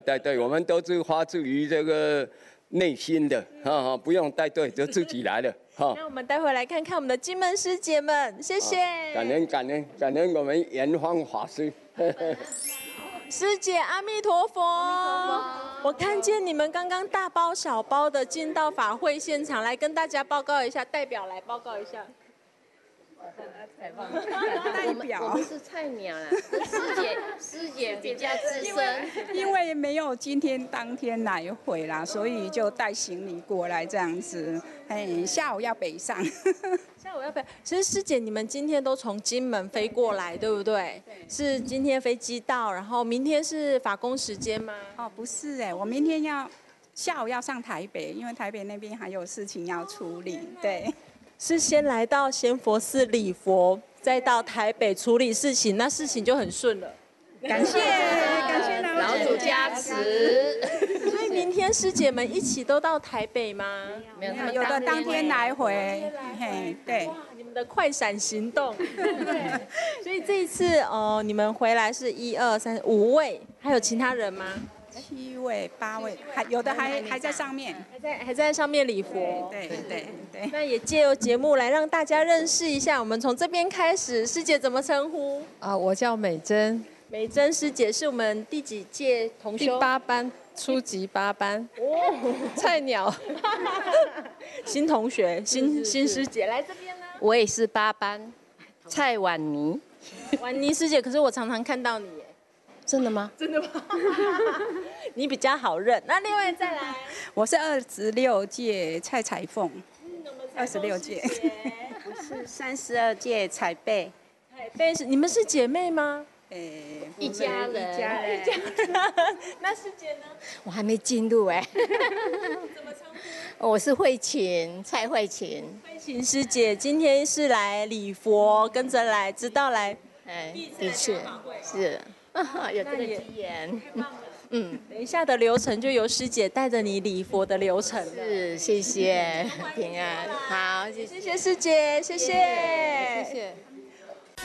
带队，我们都是发自于这个内心的，不用带队就自己来了。 那我们待会来看看我们的金门师姐们，谢谢。 感恩我们圆方法师。 师姐，阿弥陀佛。我看见你们刚刚大包小包的进到法会现场，来跟大家报告一下，代表来报告一下。 代表我们是菜鸟啦，师姐比较资深，因为没有今天当天来回啦，所以就带行李过来这样子。下午要北上。 下午要北，其实师姐你们今天都从金门飞过来，对不对？对。是今天飞机到，然后明天是法工时间吗？ 哦，不是我明天下午要上台北，因为台北那边还有事情要处理，对。 是先来到仙佛寺礼佛，再到台北处理事情，那事情就很顺了。 感谢老主加持。 所以明天师姐们一起都到台北吗？ 没有，有的当天来回。对。 哇，你们的快闪行动。对。所以这一次你们回来是1、2、3、5位，还有其他人吗 ？7位、8位，有的还在上面， 还在上面礼佛。 对。 那也借由节目来让大家认识一下，我们从这边开始，师姐怎么称呼？ 我叫美珍。 美珍师姐是我们第几届同修？ 第8班，初级8班。菜鸟。 新同学，新师姐来这边呢。 我也是8班，蔡婉妮。 婉妮师姐，可是我常常看到你耶。 真的吗？ 真的吗？你比较好认。那另外再来， 我是26届蔡彩凤，26届。 我是32届彩贝。 彩贝是你们是姐妹吗？ 一家人。 那师姐呢？ 我还没进入怎么称呼？ 我是慧琴，蔡慧琴。 慧琴师姐今天是来礼佛，跟着来，直到来。 的确是。有这个机缘， 等一下的流程就由师姐带着你礼佛的流程。 是，谢谢，平安，好， 谢谢师姐，谢谢。